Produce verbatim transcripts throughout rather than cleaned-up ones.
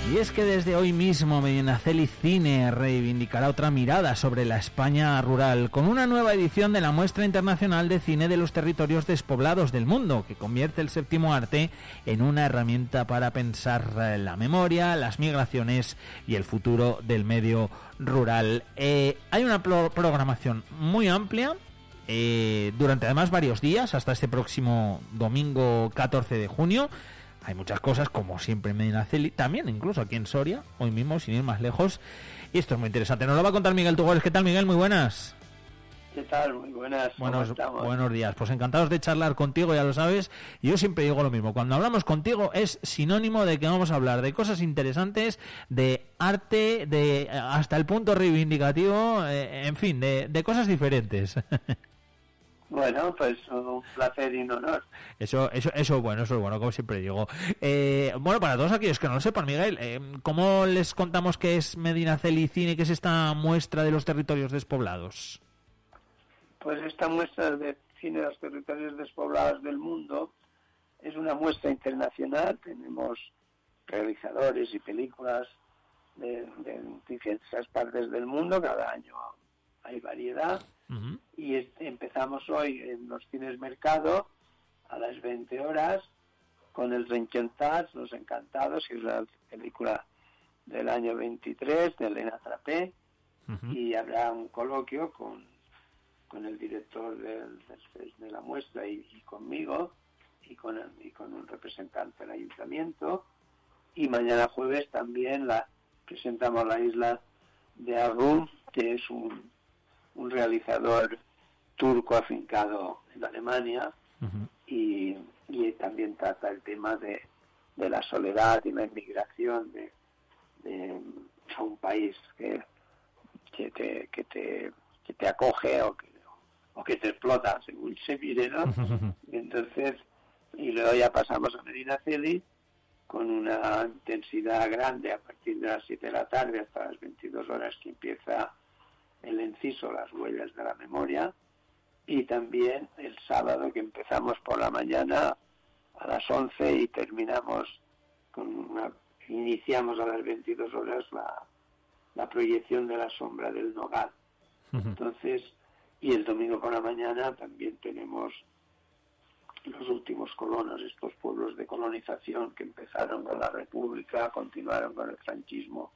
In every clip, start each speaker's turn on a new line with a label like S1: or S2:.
S1: Y es que desde hoy mismo Medinaceli Cine reivindicará otra mirada sobre la España rural con una nueva edición de la Muestra Internacional de Cine de los Territorios Despoblados del Mundo, que convierte el séptimo arte en una herramienta para pensar la memoria, las migraciones y el futuro del medio rural. Eh, hay una pro- programación muy amplia eh, durante además varios días, hasta este próximo domingo catorce de junio. Hay muchas cosas, como siempre en Medinaceli, también incluso aquí en Soria, hoy mismo, sin ir más lejos. Y esto es muy interesante. Nos lo va a contar Miguel Tugores. ¿Qué tal, Miguel? Muy buenas.
S2: ¿Qué tal? Muy buenas.
S1: Buenos, buenos días. Pues encantados de charlar contigo, ya lo sabes. Y yo siempre digo lo mismo. Cuando hablamos contigo es sinónimo de que vamos a hablar de cosas interesantes, de arte, de hasta el punto reivindicativo, eh, en fin, de, de cosas diferentes.
S2: Bueno, pues un placer y un honor.
S1: Eso, eso, eso es bueno, eso es bueno, como siempre digo. Eh, bueno, para todos aquellos que no lo sepan, Miguel, eh, ¿cómo les contamos qué es Medinaceli Cine, qué es esta muestra de los territorios despoblados?
S2: Pues esta muestra de cine de los territorios despoblados del mundo es una muestra internacional. Tenemos realizadores y películas de, de diferentes partes del mundo, cada año hay variedad. Uh-huh. Y este, empezamos hoy en los cines Mercado a las veinte horas con El Reencantats, Los Encantados, que es la película del año veintitrés de Elena Trapé. Uh-huh. Y habrá un coloquio con, con el director del, del, de la muestra y, y conmigo y con, el, y con un representante del ayuntamiento. Y mañana jueves también la presentamos La Isla de Arrum, que es un un realizador turco afincado en Alemania. Uh-huh. y, y también trata el tema de, de la soledad y la inmigración de, de a un país que, que, te, que, te, que te acoge o que, o que te explota, según se mire, ¿no? Uh-huh. Y entonces, y luego ya pasamos a Medinaceli con una intensidad grande a partir de las siete de la tarde hasta las veintidós horas, que empieza el enciso Las Huellas de la Memoria, y también el sábado, que empezamos por la mañana a las once y terminamos con una, iniciamos a las veintidós horas la, la proyección de La Sombra del Nogal. Uh-huh. Entonces, y el domingo por la mañana también tenemos los últimos colonos, estos pueblos de colonización que empezaron con la República, continuaron con el franquismo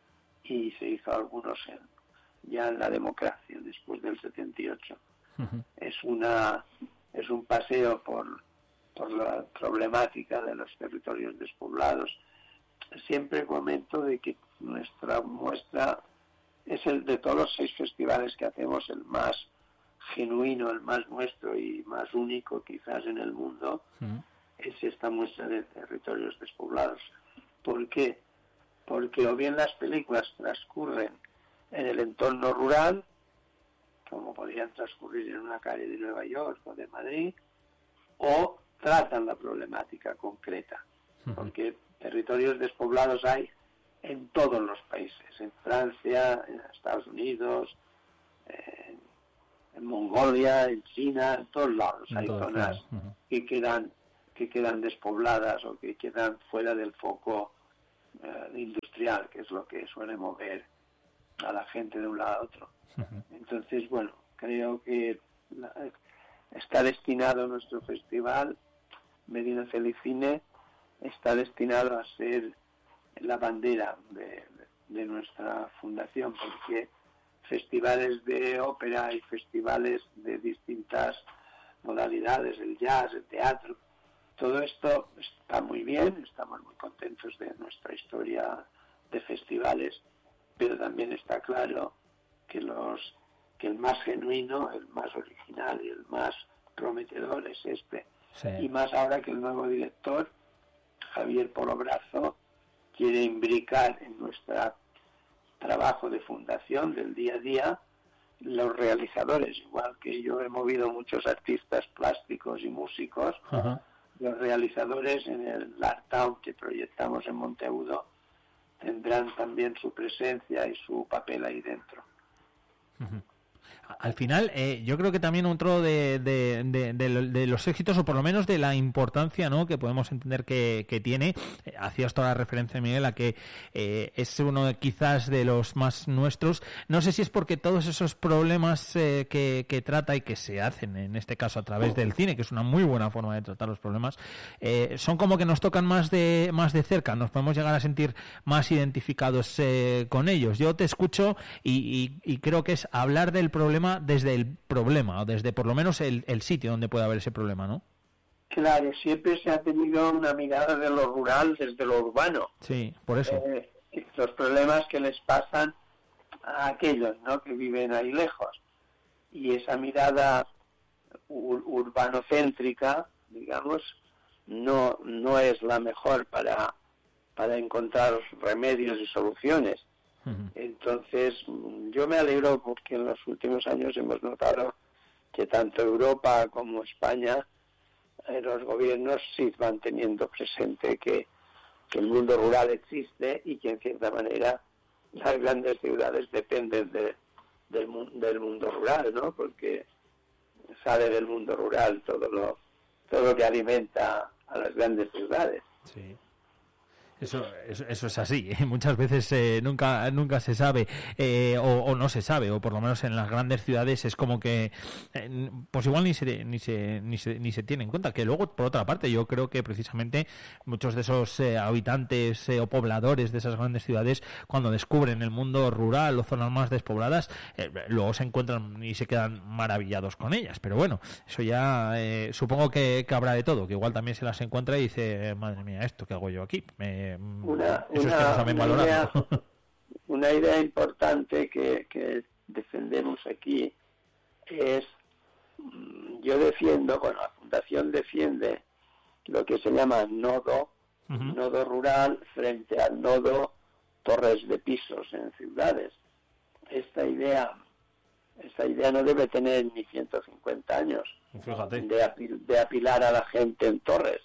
S2: y se hizo algunos en ya en la democracia después del setenta y ocho. Uh-huh. Es una es un paseo por por la problemática de los territorios despoblados. Siempre comento de que nuestra muestra es el de todos los seis festivales que hacemos el más genuino, el más nuestro y más único quizás en el mundo. Uh-huh. Es esta muestra de territorios despoblados. ¿Por qué? Porque o bien las películas transcurren en el entorno rural, como podrían transcurrir en una calle de Nueva York o de Madrid, o tratan la problemática concreta, porque territorios despoblados hay en todos los países, en Francia, en Estados Unidos, en, en Mongolia, en China, en todos lados hay Entonces, zonas uh-huh. que quedan que quedan despobladas o que quedan fuera del foco uh, industrial, que es lo que suele mover a la gente de un lado a otro. Uh-huh. Entonces, bueno, creo que la, está destinado nuestro festival, Medinaceli Cine, está destinado a ser la bandera de, de nuestra fundación, porque festivales de ópera y festivales de distintas modalidades, el jazz, el teatro, todo esto está muy bien, estamos muy contentos de nuestra historia de festivales, pero también está claro que los que el más genuino, el más original y el más prometedor es este. Sí. Y más ahora que el nuevo director, Javier Polo Brazo, quiere imbricar en nuestro trabajo de fundación del día a día los realizadores, igual que yo he movido muchos artistas plásticos y músicos. Uh-huh. Los realizadores en el Art Town que proyectamos en Monteagudo tendrán también su presencia y su papel ahí dentro.
S1: Uh-huh. Al final, eh, yo creo que también otro de, de, de, de, de los éxitos, o por lo menos de la importancia, ¿no?, que podemos entender que, que tiene, eh, hacías toda la referencia, Miguel, a que eh, es uno de, quizás de los más nuestros. No sé si es porque todos esos problemas eh, que, que trata y que se hacen, en este caso a través del cine, que es una muy buena forma de tratar los problemas, eh, son como que nos tocan más de, más de cerca, nos podemos llegar a sentir más identificados eh, con ellos. Yo te escucho y, y, y creo que es hablar del problema desde el problema, o desde por lo menos el, el sitio donde puede haber ese problema, ¿no?
S2: Claro, siempre se ha tenido una mirada de lo rural desde lo urbano.
S1: Sí, por eso.
S2: Eh, los problemas que les pasan a aquellos, ¿no?, que viven ahí lejos. Y esa mirada ur- urbanocéntrica, digamos, no no es la mejor para, para encontrar remedios y soluciones. Entonces, yo me alegro porque en los últimos años hemos notado que tanto Europa como España, eh, los gobiernos sí van teniendo presente que, que el mundo rural existe y que en cierta manera las grandes ciudades dependen de, del, del mundo rural, ¿no? Porque sale del mundo rural todo lo, todo lo que alimenta a las grandes ciudades.
S1: Sí. Eso, eso, eso es así. Muchas veces eh, nunca nunca se sabe eh, o, o no se sabe, o por lo menos en las grandes ciudades es como que eh, pues igual ni se ni se ni se ni se tiene en cuenta. Que luego, por otra parte, yo creo que precisamente muchos de esos eh, habitantes eh, o pobladores de esas grandes ciudades, cuando descubren el mundo rural o zonas más despobladas, eh, luego se encuentran y se quedan maravillados con ellas. Pero bueno, eso ya eh, supongo que, que habrá de todo, que igual también se las encuentra y dice, madre mía, esto que hago yo aquí. Me
S2: Una,
S1: Eso
S2: una,
S1: es que no saben
S2: una, idea,
S1: valorarlo.
S2: una idea importante que, que defendemos aquí es, yo defiendo, bueno, la Fundación defiende lo que se llama nodo, uh-huh. nodo rural frente al nodo torres de pisos en ciudades. Esta idea, esta idea no debe tener ni ciento cincuenta años.
S1: Fíjate.
S2: De, apil, de apilar a la gente en torres.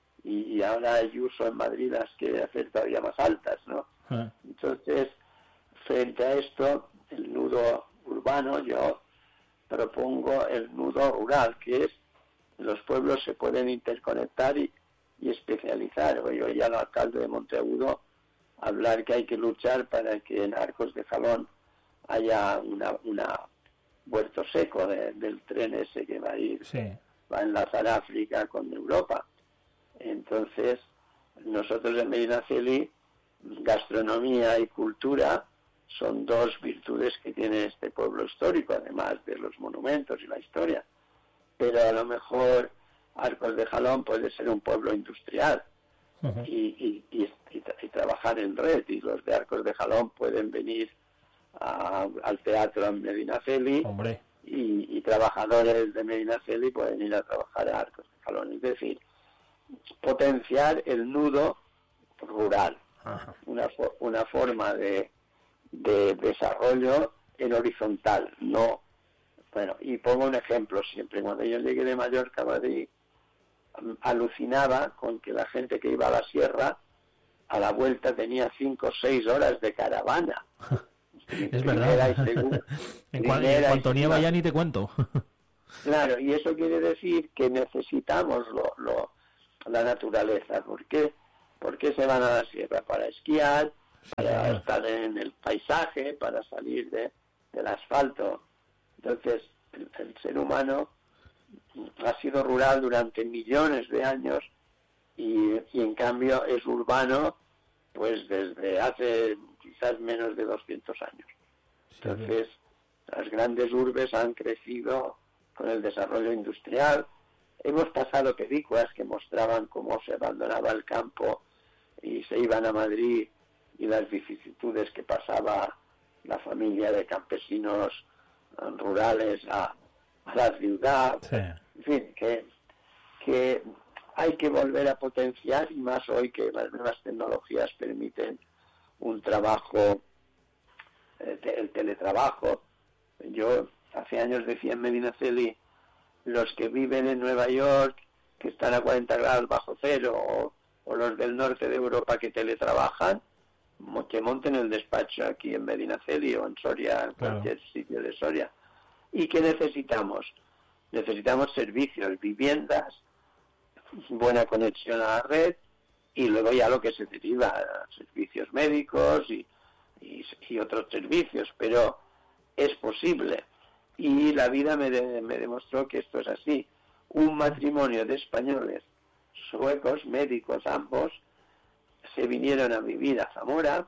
S2: Y ahora hay uso en Madrid las que hacer todavía más altas, ¿no? Ah. Entonces, frente a esto, el nudo urbano, yo propongo el nudo rural, que es los pueblos se pueden interconectar y, y especializar. Hoy oí al alcalde de Monteagudo hablar que hay que luchar para que en Arcos de Jalón haya una, una huerto seco de, del tren ese que va a ir, sí. va a enlazar África con Europa. Entonces, nosotros en Medinaceli, gastronomía y cultura son dos virtudes que tiene este pueblo histórico, además de los monumentos y la historia. Pero a lo mejor Arcos de Jalón puede ser un pueblo industrial uh-huh. y, y, y, y, y trabajar en red, y los de Arcos de Jalón pueden venir a, al teatro en Medinaceli y, y trabajadores de Medinaceli pueden ir a trabajar a Arcos de Jalón. Es decir, potenciar el nudo rural, Ajá. una fo- una forma de, de desarrollo en horizontal, no, bueno, y pongo un ejemplo siempre. Cuando yo llegué de Mallorca a Madrid, alucinaba con que la gente que iba a la sierra a la vuelta tenía cinco o seis horas de caravana.
S1: Es verdad. Segunda, en, cual, en cuanto nieva ya ni te cuento.
S2: Claro, y eso quiere decir que necesitamos lo, lo la naturaleza. ¿Por qué? ¿Por qué se van a la sierra? Para esquiar, para sí. estar en el paisaje, para salir de, del asfalto. Entonces, el, el ser humano ha sido rural durante millones de años y, y en cambio es urbano pues desde hace quizás menos de doscientos años. Entonces, las grandes urbes han crecido con el desarrollo industrial. Hemos pasado películas que mostraban cómo se abandonaba el campo y se iban a Madrid y las vicisitudes que pasaba la familia de campesinos rurales a, a la ciudad. Sí. En fin, que, que hay que volver a potenciar, y más hoy que las nuevas tecnologías permiten un trabajo, el teletrabajo. Yo hace años decía en Medinaceli, los que viven en Nueva York, que están a cuarenta grados bajo cero, o, o los del norte de Europa que teletrabajan, que monten el despacho aquí en Medinaceli o en Soria, en claro. cualquier sitio de Soria. ¿Y qué necesitamos? Necesitamos servicios, viviendas, buena conexión a la red y luego ya lo que se deriva, servicios médicos y, y, y otros servicios, pero es posible. Y la vida me, de, me demostró que esto es así. Un matrimonio de españoles, suecos, médicos ambos, se vinieron a vivir a Zamora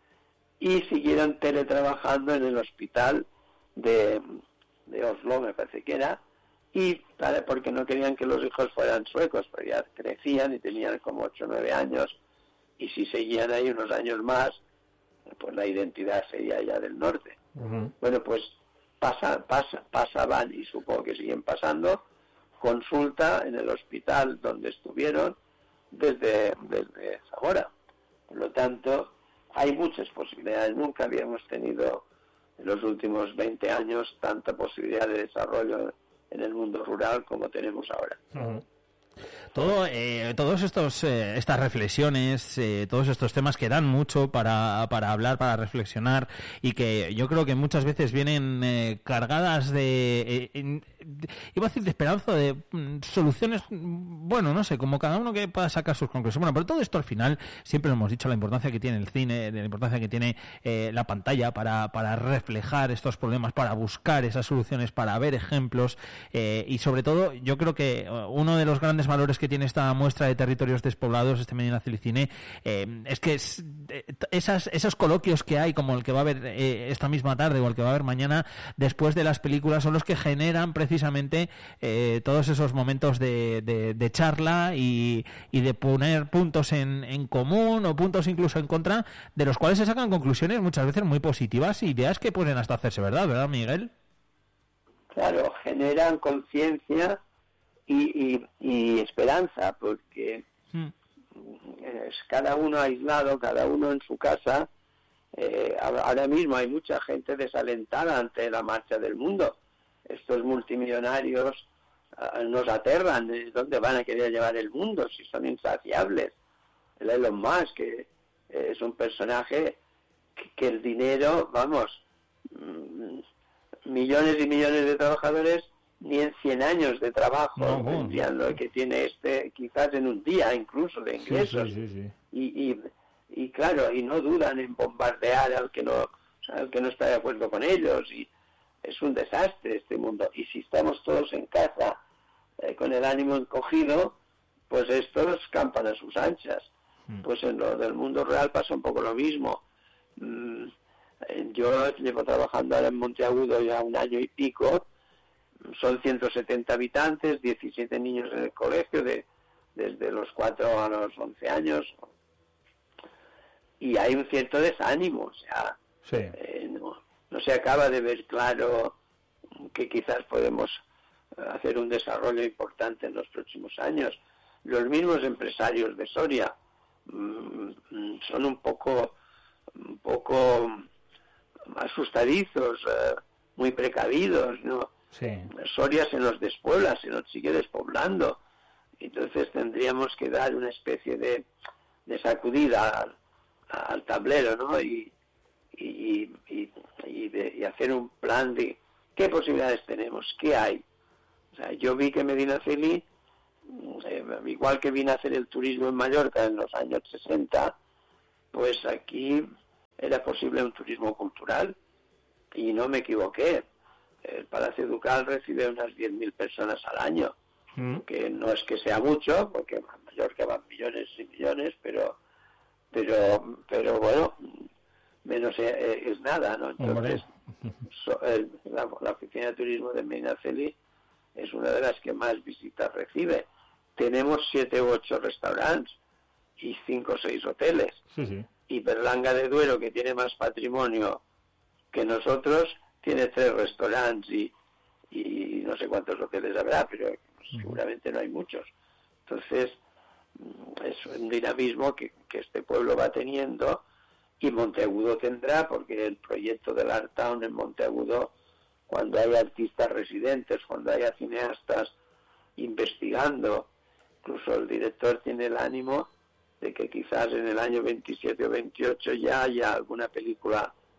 S2: y siguieron teletrabajando en el hospital de, de Oslo, me parece que era, y para, porque no querían que los hijos fueran suecos, porque ya crecían y tenían como ocho o nueve años, y si seguían ahí unos años más, pues la identidad sería ya del norte. Uh-huh. Bueno, pues pasa, pasa, pasaban, y supongo que siguen pasando, consulta en el hospital donde estuvieron desde, desde Zamora. Por lo tanto, hay muchas posibilidades. Nunca habíamos tenido en los últimos veinte años tanta posibilidad de desarrollo en el mundo rural como tenemos ahora.
S1: Uh-huh. Todo, eh, todos estos, eh, estas reflexiones, eh, todos estos temas que dan mucho para, para hablar, para reflexionar, y que yo creo que muchas veces vienen eh, cargadas de, eh, en, de, iba a decir de esperanza, de mm, soluciones, bueno, no sé, como cada uno que pueda sacar sus conclusiones. Bueno, pero todo esto al final, siempre hemos dicho la importancia que tiene el cine, la importancia que tiene eh, la pantalla para, para reflejar estos problemas, para buscar esas soluciones, para ver ejemplos, eh, y sobre todo, yo creo que uno de los grandes valores que tiene esta muestra de territorios despoblados, este Medina Celicine, eh, es que es, eh, esas, esos coloquios que hay, como el que va a haber eh, esta misma tarde o el que va a haber mañana después de las películas, son los que generan precisamente eh, todos esos momentos de, de, de charla y, y de poner puntos en, en común o puntos incluso en contra, de los cuales se sacan conclusiones muchas veces muy positivas, ideas que pueden hasta hacerse verdad, ¿verdad, Miguel?
S2: Claro, generan conciencia Y, y, y esperanza, porque mm. es cada uno aislado, cada uno en su casa. Eh, ahora mismo hay mucha gente desalentada ante la marcha del mundo. Estos multimillonarios uh, nos aterran. ¿De dónde van a querer llevar el mundo si son insaciables? El Elon Musk, que eh, es un personaje que, que el dinero, vamos, mmm, millones y millones de trabajadores, ni en cien años de trabajo no, tendrían lo que tiene este, quizás en un día incluso de ingresos. Sí, sí, sí, sí. Y, y, y claro, y no dudan en bombardear al que no, o sea, al que no está de acuerdo con ellos, y es un desastre este mundo. Y si estamos todos en casa eh, con el ánimo encogido, pues estos campan a sus anchas. Mm. Pues en lo del mundo real pasa un poco lo mismo. Mm, yo llevo trabajando ahora en Monteagudo ya un año y pico. Son ciento setenta habitantes, diecisiete niños en el colegio, de, desde los cuatro a los once años. Y hay un cierto desánimo, o sea, sí. eh, no, no se acaba de ver claro que quizás podemos hacer un desarrollo importante en los próximos años. Los mismos empresarios de Soria mmm, son un poco, un poco asustadizos, eh, muy precavidos, ¿no? Sí. Soria se nos despuebla, se nos sigue despoblando. Entonces tendríamos que dar una especie de, de sacudida al, al tablero, ¿no? Y, y, y, y, de, y hacer un plan de qué posibilidades tenemos, qué hay. O sea, yo vi que Medinaceli, eh, igual que vine a hacer el turismo en Mallorca en los años sesenta, pues aquí era posible un turismo cultural, y no me equivoqué. El Palacio Ducal recibe unas diez mil personas al año, mm. que no es que sea mucho, porque en Mallorca van millones y millones, pero pero pero bueno, menos es, es nada, ¿no? Entonces, so, el, la, la oficina de turismo de Medinaceli es una de las que más visitas recibe. Tenemos siete u ocho restaurantes y cinco o seis hoteles. Sí, sí. Y Berlanga de Duero, que tiene más patrimonio que nosotros, tiene tres restaurantes y, y no sé cuántos hoteles habrá, pero uh-huh. seguramente no hay muchos. Entonces, es un dinamismo que, que este pueblo va teniendo, y Monteagudo tendrá, porque el proyecto del Art Town en Monteagudo, cuando haya artistas residentes, cuando haya cineastas investigando, incluso el director tiene el ánimo de que quizás en el año veintisiete o veintiocho ya haya alguna película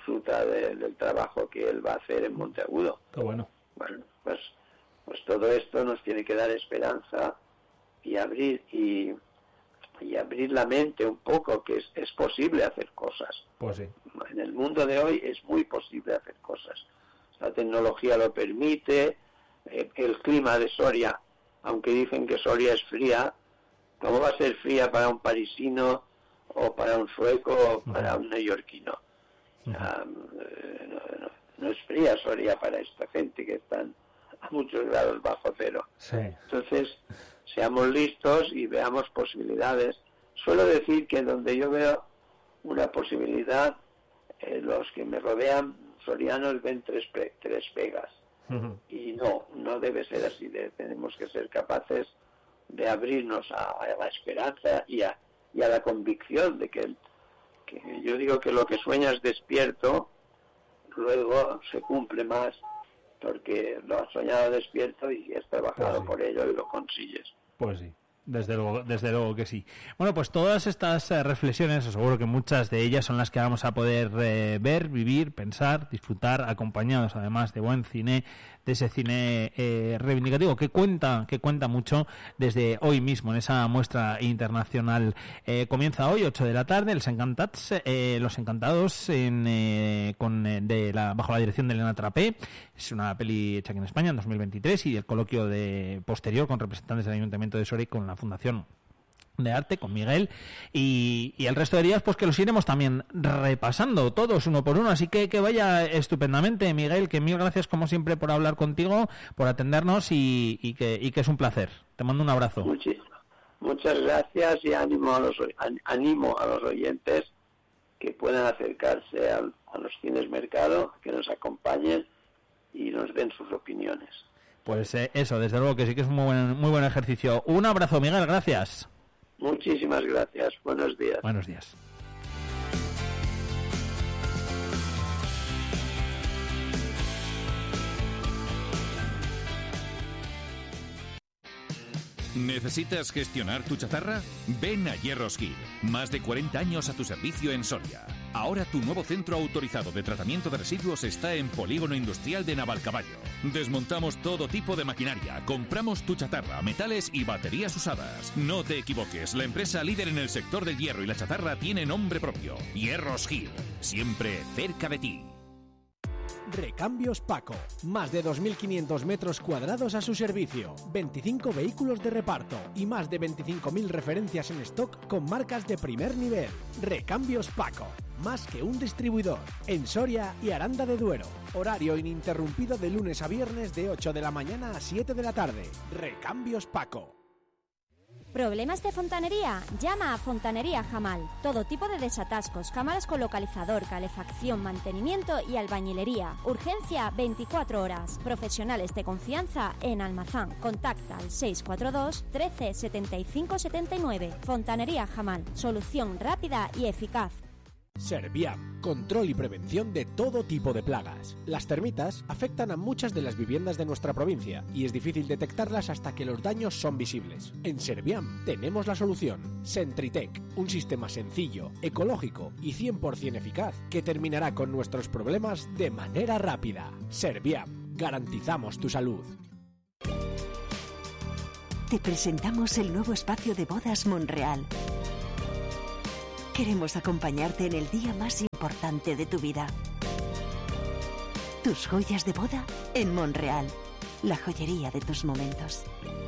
S2: disfruta de, del trabajo que él va a hacer en Monteagudo.
S1: Qué bueno.
S2: Bueno, pues, pues todo esto nos tiene que dar esperanza y abrir y, y abrir la mente un poco, que es, es posible hacer cosas.
S1: Pues sí.
S2: En el mundo de hoy es muy posible hacer cosas. La tecnología lo permite, eh, el clima de Soria, aunque dicen que Soria es fría, ¿cómo va a ser fría para un parisino o para un sueco o para un neoyorquino? Uh-huh. Um, no, no, no es fría Soria para esta gente que están a muchos grados bajo cero.
S1: Sí.
S2: Entonces, seamos listos y veamos posibilidades. Suelo decir que donde yo veo una posibilidad, eh, los que me rodean sorianos ven tres, pe- tres pegas. Uh-huh. Y no, no debe ser así. De, tenemos que ser capaces de abrirnos a, a la esperanza y a, y a la convicción de que, que yo digo que lo que sueñas despierto luego se cumple más, porque lo has soñado despierto y has trabajado pues sí. por ello y lo consigues.
S1: Pues sí. Desde luego, desde luego que sí. Bueno, pues todas estas eh, reflexiones, seguro que muchas de ellas son las que vamos a poder eh, ver, vivir, pensar, disfrutar, acompañados además de buen cine, de ese cine eh, reivindicativo que cuenta, que cuenta mucho desde hoy mismo en esa muestra internacional. Eh, comienza hoy, ocho de la tarde, Los Encantats, eh, Los Encantados, en, eh, con eh, de la, bajo la dirección de Elena Trapé. Es una peli hecha aquí en España en dos mil veintitrés, y el coloquio de posterior con representantes del Ayuntamiento de Soria y con la Fundación de Arte, con Miguel, y, y el resto de días pues que los iremos también repasando todos uno por uno, así que que vaya estupendamente, Miguel, que mil gracias como siempre por hablar contigo, por atendernos, y, y, que, y que es un placer. Te mando un abrazo.
S2: Muchísimas, muchas gracias, y ánimo a los animo a los oyentes que puedan acercarse a, a los cines Mercado, que nos acompañen y nos den sus opiniones.
S1: Pues eh, eso, desde luego que sí que es un muy buen, muy buen ejercicio. Un abrazo, Miguel, gracias.
S2: Muchísimas gracias. Buenos días.
S1: Buenos días.
S3: ¿Necesitas gestionar tu chatarra? Ven a Hierros Gil. Más de cuarenta años a tu servicio en Soria. Ahora tu nuevo centro autorizado de tratamiento de residuos está en Polígono Industrial de Navalcaballo. Desmontamos todo tipo de maquinaria, compramos tu chatarra, metales y baterías usadas. No te equivoques, la empresa líder en el sector del hierro y la chatarra tiene nombre propio. Hierros Gil, siempre cerca de ti.
S4: Recambios Paco, más de dos mil quinientos metros cuadrados a su servicio, veinticinco vehículos de reparto y más de veinticinco mil referencias en stock con marcas de primer nivel. Recambios Paco, más que un distribuidor, en Soria y Aranda de Duero. Horario ininterrumpido de lunes a viernes de ocho de la mañana a siete de la tarde. Recambios Paco.
S5: ¿Problemas de fontanería? Llama a Fontanería Jamal. Todo tipo de desatascos, cámaras con localizador, calefacción, mantenimiento y albañilería. Urgencia veinticuatro horas. Profesionales de confianza en Almazán. Contacta al seis cuatro dos, trece, setenta y cinco, setenta y nueve. Fontanería Jamal. Solución rápida y eficaz.
S4: Serviam, control y prevención de todo tipo de plagas. Las termitas afectan a muchas de las viviendas de nuestra provincia y es difícil detectarlas hasta que los daños son visibles. En Serviam tenemos la solución. Sentritec, un sistema sencillo, ecológico y cien por ciento eficaz que terminará con nuestros problemas de manera rápida. Serviam, garantizamos tu salud.
S6: Te presentamos el nuevo espacio de bodas Monreal. Queremos acompañarte en el día más importante de tu vida. Tus joyas de boda en Monreal, la joyería de tus momentos.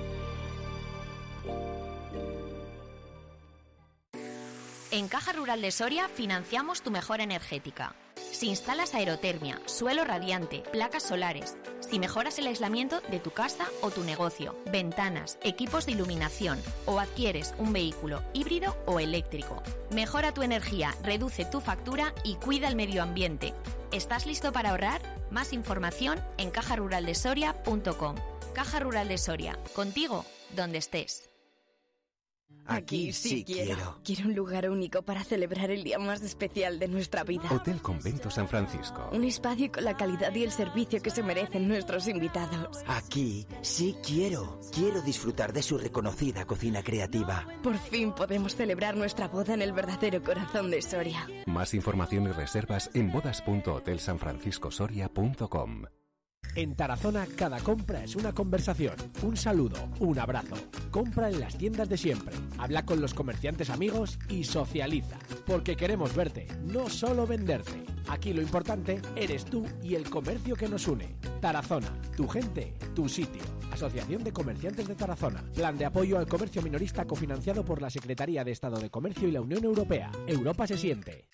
S7: En Caja Rural de Soria financiamos tu mejora energética. Si instalas aerotermia, suelo radiante, placas solares, si mejoras el aislamiento de tu casa o tu negocio, ventanas, equipos de iluminación o adquieres un vehículo híbrido o eléctrico. Mejora tu energía, reduce tu factura y cuida el medio ambiente. ¿Estás listo para ahorrar? Más información en caja rural de soria punto com. Caja Rural de Soria, contigo donde estés.
S8: Aquí sí quiero. Quiero un lugar único para celebrar el día más especial de nuestra vida.
S9: Hotel Convento San Francisco.
S8: Un espacio con la calidad y el servicio que se merecen nuestros invitados.
S10: Aquí sí quiero. Quiero disfrutar de su reconocida cocina creativa.
S8: Por fin podemos celebrar nuestra boda en el verdadero corazón de Soria.
S9: Más información y reservas en bodas punto hotel san francisco soria punto com.
S4: En Tarazona, cada compra es una conversación, un saludo, un abrazo. Compra en las tiendas de siempre, habla con los comerciantes amigos y socializa. Porque queremos verte, no solo venderte. Aquí lo importante eres tú y el comercio que nos une. Tarazona, tu gente, tu sitio. Asociación de Comerciantes de Tarazona. Plan de apoyo al comercio minorista cofinanciado por la Secretaría de Estado de Comercio y la Unión Europea. Europa se siente.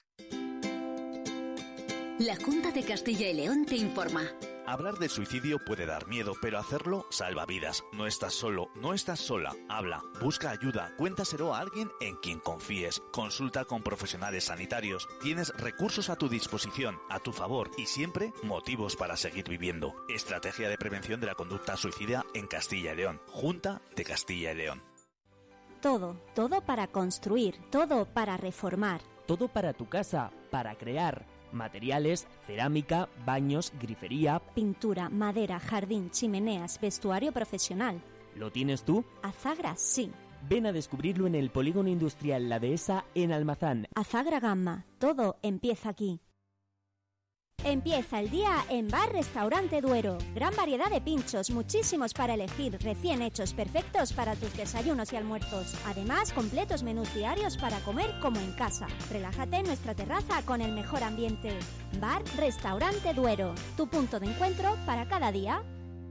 S11: La Junta de Castilla y León te informa.
S12: Hablar de suicidio puede dar miedo, pero hacerlo salva vidas. No estás solo, no estás sola. Habla, busca ayuda, cuéntaselo a alguien en quien confíes. Consulta con profesionales sanitarios. Tienes recursos a tu disposición, a tu favor y siempre motivos para seguir viviendo. Estrategia de prevención de la conducta suicida en Castilla y León. Junta de Castilla y León.
S5: Todo, todo para construir, todo para reformar.
S13: Todo para tu casa, para crear. Materiales, cerámica, baños, grifería,
S5: pintura, madera, jardín, chimeneas, vestuario profesional.
S13: ¿Lo tienes tú?
S5: Azagra, sí.
S13: Ven a descubrirlo en el Polígono Industrial La Dehesa en Almazán.
S5: Azagra Gamma, todo empieza aquí. Empieza el día en Bar Restaurante Duero. Gran variedad de pinchos, muchísimos para elegir, recién hechos, perfectos para tus desayunos y almuerzos. Además, completos menús diarios para comer como en casa. Relájate en nuestra terraza con el mejor ambiente. Bar Restaurante Duero, tu punto de encuentro para cada día.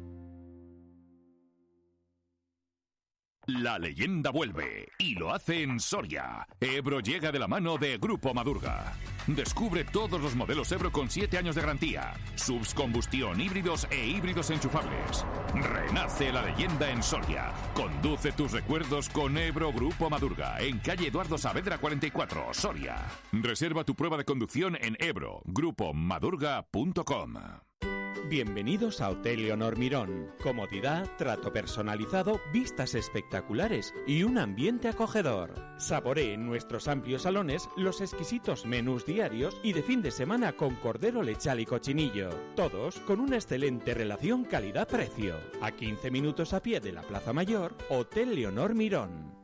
S3: La leyenda vuelve y lo hace en Soria. Ebro llega de la mano de Grupo Madurga. Descubre todos los modelos Ebro con siete años de garantía, subs combustión, híbridos e híbridos enchufables. Renace la leyenda en Soria. Conduce tus recuerdos con Ebro Grupo Madurga en calle Eduardo Saavedra cuarenta y cuatro, Soria. Reserva tu prueba de conducción en ebro grupo madurga punto com.
S14: Bienvenidos a Hotel Leonor Mirón. Comodidad, trato personalizado, vistas espectaculares y un ambiente acogedor. Saboree en nuestros amplios salones los exquisitos menús diarios y de fin de semana con cordero lechal y cochinillo. Todos con una excelente relación calidad-precio. A quince minutos a pie de la Plaza Mayor, Hotel Leonor Mirón.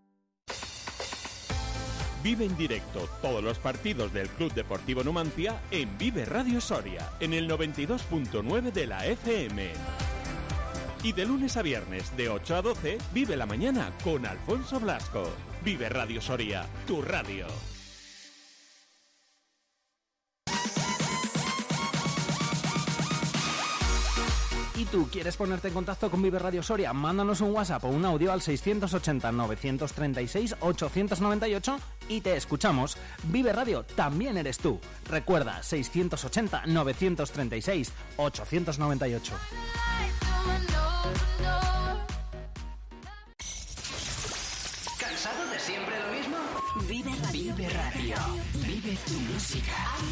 S14: Vive en directo todos los partidos del Club Deportivo Numancia en Vive Radio Soria, en el noventa y dos punto nueve de la F M. Y de lunes a viernes, de ocho a doce, vive la mañana con Alfonso Blasco. Vive Radio Soria, tu radio.
S1: ¿Y tú quieres ponerte en contacto con Vive Radio Soria? Mándanos un WhatsApp o un audio al seiscientos ochenta, novecientos treinta y seis, ochocientos noventa y ocho y te escuchamos. Vive Radio también eres tú. Recuerda, seiscientos ochenta, novecientos treinta y seis, ochocientos noventa y ocho.
S15: ¿Cansado de siempre lo mismo?
S11: Vive Radio.
S15: Vive Radio. Vive tu música.